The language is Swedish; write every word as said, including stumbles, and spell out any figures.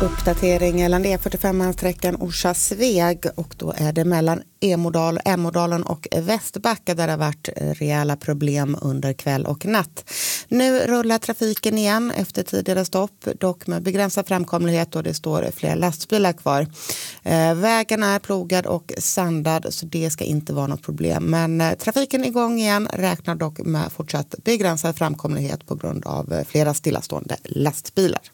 Uppdatering gällande E fyrtiofem-sträckan Orsa-Sveg, och då är det mellan Emodal, Emodalen och Västbacka där det har varit rejäla problem under kväll och natt. Nu rullar trafiken igen efter tidigare stopp, dock med begränsad framkomlighet och det står flera lastbilar kvar. Vägen är plogad och sandad så det ska inte vara något problem. Men trafiken igång igen, räknar dock med fortsatt begränsad framkomlighet på grund av flera stillastående lastbilar.